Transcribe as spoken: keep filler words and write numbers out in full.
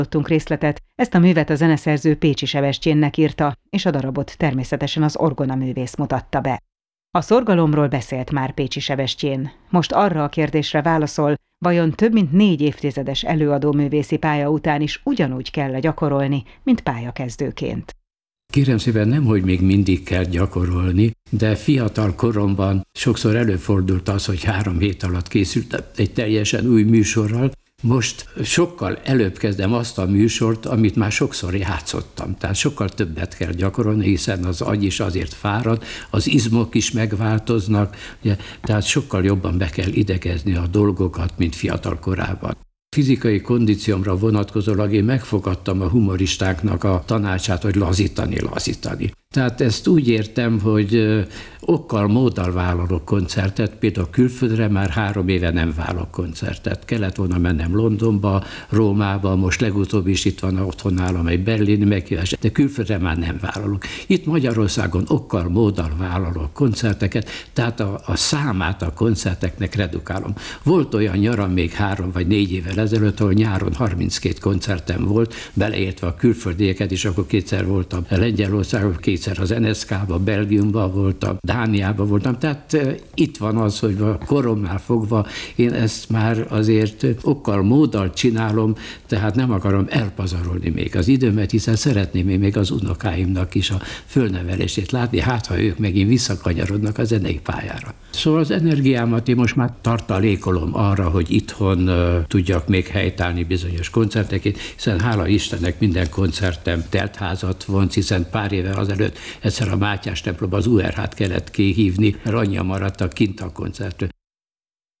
Tudtunk részletet, ezt a művet a zeneszerző Pécsi Sebestyénnek írta, és a darabot természetesen az orgonaművész mutatta be. A szorgalomról beszélt már Pécsi Sebestyén. Most arra a kérdésre válaszol, vajon több mint négy évtizedes előadóművészi pálya után is ugyanúgy kell gyakorolni, mint pályakezdőként. Kérem szépen, nem, hogy még mindig kell gyakorolni, de fiatal koromban sokszor előfordult az, hogy három hét alatt készültem egy teljesen új műsorral. Most sokkal előbb kezdem azt a műsort, amit már sokszor játszottam. Tehát sokkal többet kell gyakorolni, hiszen az agy is azért fárad, az izmok is megváltoznak, ugye, tehát sokkal jobban be kell idegezni a dolgokat, mint fiatal korában. Fizikai kondíciómra vonatkozólag én megfogadtam a humoristáknak a tanácsát, hogy lazítani, lazítani. Tehát ezt úgy értem, hogy okkal, móddal vállalok koncertet, például külföldre már három éve nem vállalok koncertet. Kellett volna mennem Londonba, Rómába, most legutóbb is itt van otthon nálam egy berlini meghívás, de külföldre már nem vállalok. Itt Magyarországon okkal, móddal vállalok koncerteket, tehát a, a számát a koncerteknek redukálom. Volt olyan nyaram még három vagy négy évvel ezelőtt, ahol nyáron harminckét koncertem volt, beleértve a külföldieket is, akkor kétszer voltam Lengyelországban, kétszer az en es ká-ban, Belgiumban voltam, Dániában voltam, tehát itt van az, hogy a koromnál fogva én ezt már azért okkal, móddal csinálom, tehát nem akarom elpazarolni még az időmet, hiszen szeretném én még az unokáimnak is a fölnevelését látni, hát ha ők megint visszakanyarodnak a zenei pályára. Szóval az energiámat én most már tartalékolom arra, hogy itthon uh, tudjak még helytállni bizonyos koncertekét, hiszen hála Istennek minden koncertem teltházat vonz, hiszen pár évvel azelőtt egyszer a Mátyás templomban az u er há-t kellett kihívni, mert annyian maradtak kint a koncertről.